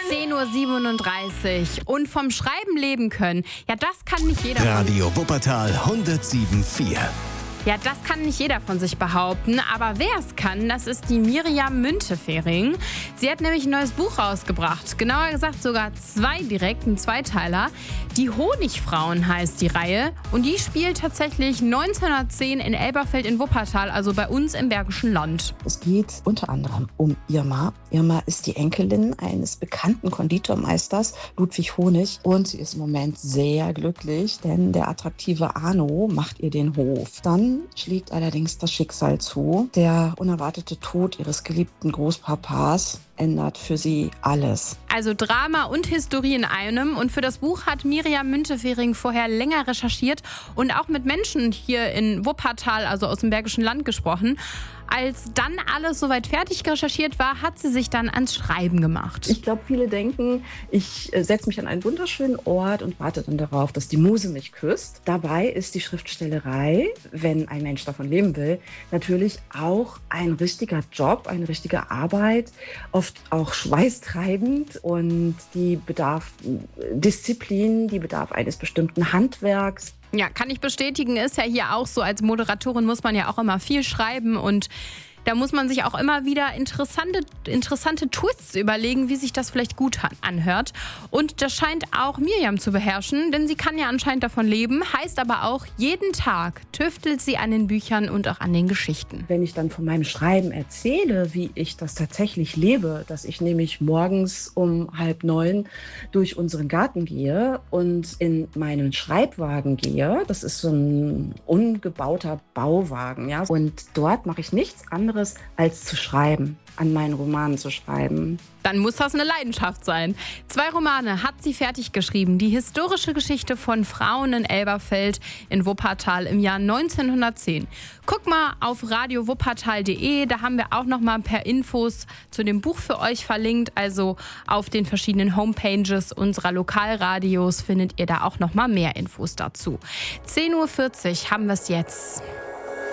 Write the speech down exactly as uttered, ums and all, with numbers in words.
zehn Uhr siebenunddreißig und vom Schreiben leben können. Ja, das kann nicht jeder. Radio Wuppertal hundertsieben Komma vier. Ja, das kann nicht jeder von sich behaupten, aber wer es kann, das ist die Mirjam Müntefering. Sie hat nämlich ein neues Buch rausgebracht, genauer gesagt sogar zwei direkt, ein Zweiteiler. Die Honigfrauen heißt die Reihe und die spielt tatsächlich neunzehnhundertzehn in Elberfeld in Wuppertal, also bei uns im Bergischen Land. Es geht unter anderem um Irma. Irma ist die Enkelin eines bekannten Konditormeisters, Ludwig Honig, und sie ist im Moment sehr glücklich, denn der attraktive Arno macht ihr den Hof. Dann schlägt allerdings das Schicksal zu. Der unerwartete Tod ihres geliebten Großpapas ändert für sie alles. Also Drama und Historie in einem. Und für das Buch hat Mirjam Müntefering vorher länger recherchiert und auch mit Menschen hier in Wuppertal, also aus dem Bergischen Land, gesprochen. Als dann alles soweit fertig recherchiert war, hat sie sich dann ans Schreiben gemacht. Ich glaube, viele denken, ich setze mich an einen wunderschönen Ort und warte dann darauf, dass die Muse mich küsst. Dabei ist die Schriftstellerei, wenn ein Mensch davon leben will, natürlich auch ein richtiger Job, eine richtige Arbeit, oft auch schweißtreibend, und die bedarf Disziplin, die bedarf eines bestimmten Handwerks. Ja, kann ich bestätigen, ist ja hier auch so. Als Moderatorin muss man ja auch immer viel schreiben und da muss man sich auch immer wieder interessante, interessante Twists überlegen, wie sich das vielleicht gut anhört. Und das scheint auch Mirjam zu beherrschen, denn sie kann ja anscheinend davon leben. Heißt aber auch, jeden Tag tüftelt sie an den Büchern und auch an den Geschichten. Wenn ich dann von meinem Schreiben erzähle, wie ich das tatsächlich lebe, dass ich nämlich morgens um halb neun durch unseren Garten gehe und in meinen Schreibwagen gehe, das ist so ein ungebauter Bauwagen, ja, und dort mache ich nichts anderes als zu schreiben, an meinen Romanen zu schreiben. Dann muss das eine Leidenschaft sein. Zwei Romane hat sie fertig geschrieben. Die historische Geschichte von Frauen in Elberfeld in Wuppertal im Jahr neunzehnhundertzehn. Guck mal auf radio wuppertal punkt de, da haben wir auch noch mal ein paar Infos zu dem Buch für euch verlinkt. Also auf den verschiedenen Homepages unserer Lokalradios findet ihr da auch noch mal mehr Infos dazu. zehn Uhr vierzig haben wir es jetzt.